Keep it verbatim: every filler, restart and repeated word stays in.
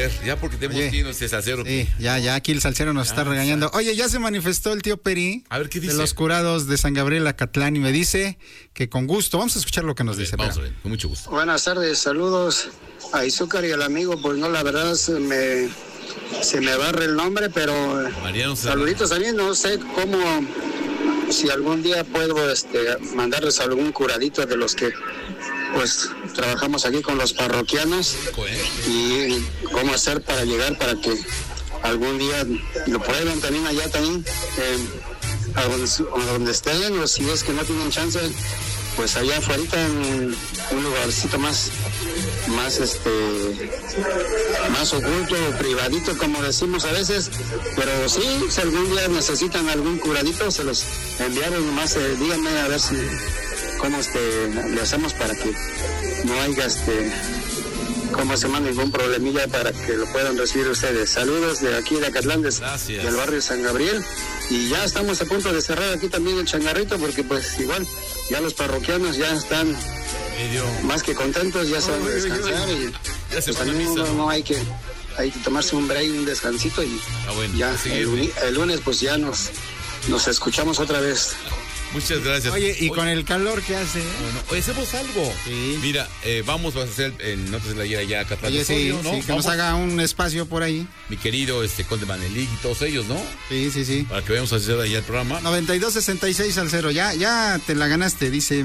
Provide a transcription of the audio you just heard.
ver, ya porque tenemos Oye, tino este salsero. Sí, ya, ya aquí el salsero nos Ya, está regañando. Oye, ya se manifestó el tío Peri. A ver, ¿qué dice? De los curados de San Gabriel Acatlán y me dice que con gusto. Vamos a escuchar lo que nos dice. Vamos a Vera. ver, con mucho gusto. Buenas tardes, saludos a Izúcar y al amigo. Pues no, la verdad se me, se me barre el nombre, pero Mariano Serrano. saluditos a mí. No sé cómo, si algún día puedo este, mandarles algún curadito de los que pues trabajamos aquí con los parroquianos y cómo hacer para llegar para que algún día lo prueben también allá también, eh, a donde, a donde estén, o si es que no tienen chance, pues allá afuera en un lugarcito más, más este, más oculto, privadito, como decimos a veces, pero sí, si algún día necesitan algún curadito, se los enviaron, nomás eh, díganme a ver si, cómo este, le hacemos para que no haya este, cómo se llama, ningún problemilla para que lo puedan recibir ustedes. Saludos de aquí de Acatlán, del barrio San Gabriel. Y ya estamos a punto de cerrar aquí también el changarrito, porque pues igual ya los parroquianos ya están Medio. más que contentos, ya se van a descansar y ya se pues también no, no hay que hay que tomarse un break, un descansito y ah, bueno, ya el, el lunes pues ya nos nos escuchamos otra vez. Muchas gracias. Oye, y Oye, con el calor que hace. Bueno, oye, hacemos algo. Sí. Mira, eh, vamos a hacer el Notas de la Guía allá acá atrás. Oye, sí, ¿no? sí, que vamos. Nos haga un espacio por ahí. Mi querido este Conde Manelik y todos ellos, ¿no? Sí, sí, sí. Para que veamos a hacer allá el programa. noventa y dos sesenta y seis al cero. Ya, ya te la ganaste, dice.